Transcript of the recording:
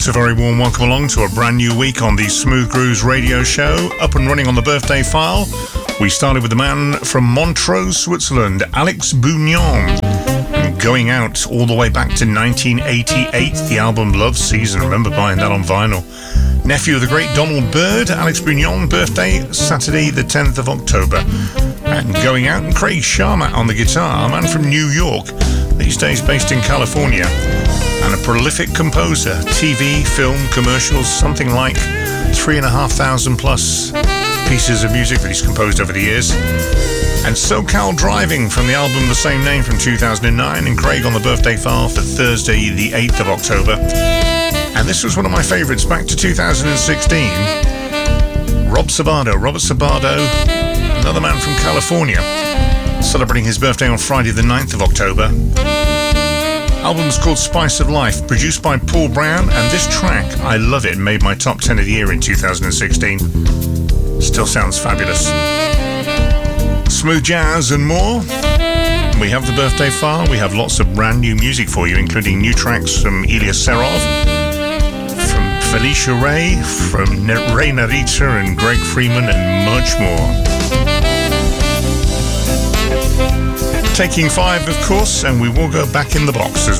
It's a very warm welcome along to a brand new week on the Smooth Grooves radio show, up and running on the birthday file. We started with the man from Montreux, Switzerland, Alex Bugnon, and going out all the way back to 1988, the album Love Season. Remember buying that on vinyl. Nephew of the great Donald Byrd, Alex Bugnon, birthday Saturday the 10th of October. And going out, and Craig Sharma on the guitar, a man from New York, these days based in California, and a prolific composer, TV, film, commercials, something like 3,500 plus pieces of music that he's composed over the years. And SoCal Driving from the album the same name from 2009, and Craig on the birthday file for Thursday the 8th of October. And this was one of my favourites back to 2016. Robert Sabato, another man from California, celebrating his birthday on Friday the 9th of October. Album's called Spice of Life, produced by Paul Brown, and this track, I love it, made my top 10 of the year in 2016. Still sounds fabulous. Smooth jazz and more. We have the birthday file. We have lots of brand new music for you, including new tracks from Ilya Serov, from Felicia Ray, from Ray Narita and Greg Freeman, and much more. Taking 5, of course, and we will go back in the box as well.